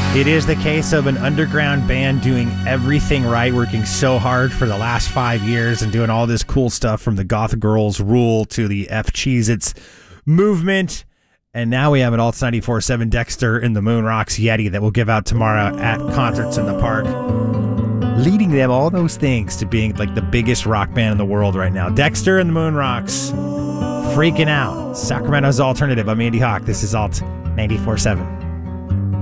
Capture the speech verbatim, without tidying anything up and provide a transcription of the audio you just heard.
It is the case of an underground band doing everything right, working so hard for the last five years and doing all this cool stuff from the Goth Girls Rule to the F Cheez-Its movement. And now we have an Alt ninety-four point seven Dexter in the Moon Rocks Yeti that we'll give out tomorrow at Concerts in the Park, leading them all those things to being like the biggest rock band in the world right now. Dexter and the Moon Rocks, freaking out. Sacramento's Alternative. I'm Andy Hawk. This is Alt ninety-four point seven.